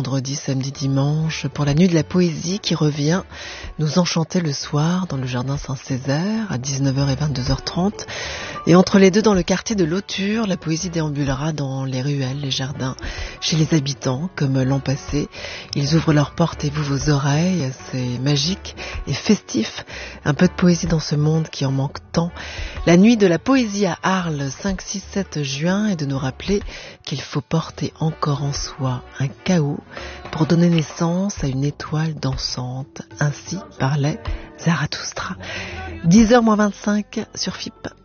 vendredi, samedi, dimanche, pour la nuit de la poésie qui revient nous enchanter le soir dans le jardin Saint-Césaire à 19h et 22h30. Et entre les deux, dans le quartier de l'Auture, la poésie déambulera dans les ruelles, les jardins, chez les habitants, comme l'an passé. Ils ouvrent leurs portes et vous vos oreilles. C'est magique et festif. Un peu de poésie dans ce monde qui en manque tant. La nuit de la poésie à Arles, 5, 6, 7 juin, est de nous rappeler qu'il faut porter encore en soi un chaos pour donner naissance à une étoile dansante. Ainsi parlait Zarathustra. 10h moins 25 sur FIP.